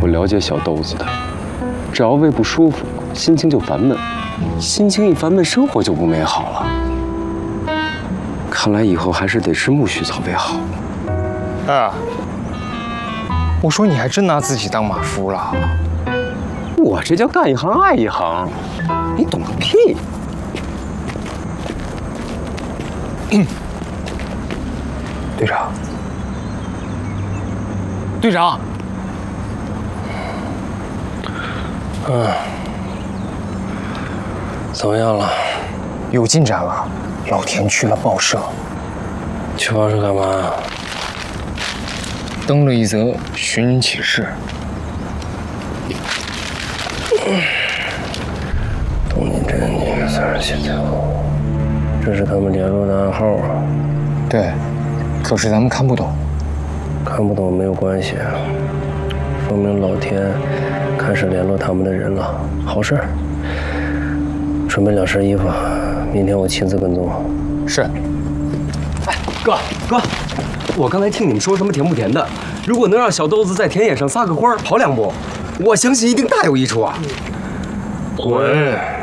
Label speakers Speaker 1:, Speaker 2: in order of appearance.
Speaker 1: 我了解小豆子的，只要胃不舒服，心情就烦闷，心情一烦闷，生活就不美好了。看来以后还是得吃苜蓿草为好。
Speaker 2: 啊，我说你还真拿自己当马夫了。
Speaker 1: 我这叫干一行爱一行，你懂个屁！
Speaker 2: 队长，队长，
Speaker 3: 怎么样了？
Speaker 2: 有进展了。老田去了报社，
Speaker 3: 去报社干嘛？
Speaker 2: 登了一则寻人启事。
Speaker 3: 东晋真经37条，这是他们联络的暗号啊。
Speaker 2: 对，可是咱们看不懂。
Speaker 3: 看不懂没有关系，说明老天开始联络他们的人了，好事。准备2身衣服，明天我亲自跟踪。
Speaker 2: 是。
Speaker 1: 哎，哥，我刚才听你们说什么甜不甜的？如果能让小豆子在田野上撒个欢儿，跑2步，我相信一定大有益处啊！
Speaker 3: 滚！